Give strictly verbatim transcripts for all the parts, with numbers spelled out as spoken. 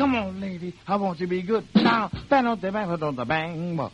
Come on, lady, I want to be good. Now, bang on the bang on the bang.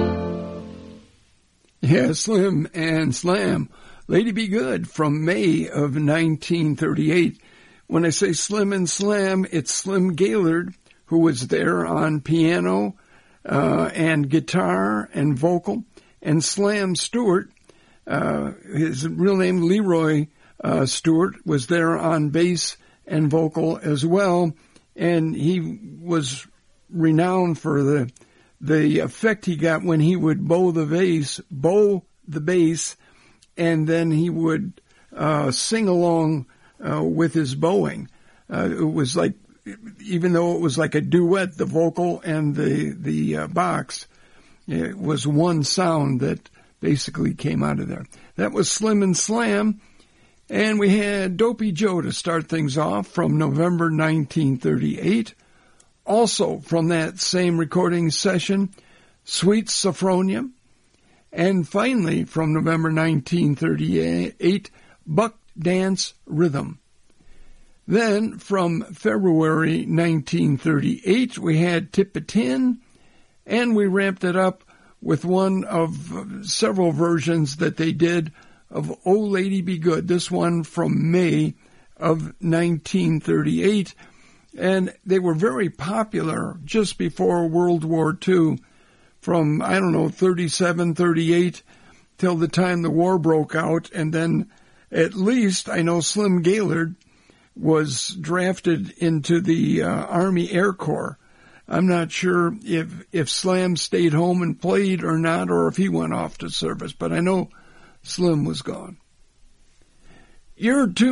Yeah, Slim and Slam. Lady Be Good from May of nineteen thirty-eight. When I say Slim and Slam, it's Slim Gaillard, who was there on piano uh, and guitar and vocal, and Slam Stewart, uh, his real name Leroy uh, Stewart, was there on bass and vocal as well, and he was renowned for the the effect he got when he would bow the bass, bow the bass, and then he would uh, sing along uh, with his bowing. Uh, it was like, even though it was like a duet, the vocal and the the uh, box, it was one sound that basically came out of there. That was Slim and Slam, and we had Dopey Joe to start things off from November nineteen thirty-eight. Also from that same recording session, Sweet Sophronia. And finally, from November nineteen thirty-eight, Buck Dance Rhythm. Then, from February nineteen thirty-eight, we had Tip-a-Tin, and we ramped it up with one of several versions that they did of Oh Lady Be Good, this one from May of nineteen thirty-eight, and they were very popular just before World War Two. From, I don't know, thirty-seven, thirty-eight, till the time the war broke out. And then at least I know Slim Gaillard was drafted into the uh, Army Air Corps. I'm not sure if, if Slam stayed home and played or not, or if he went off to service, but I know Slim was gone. You're tuned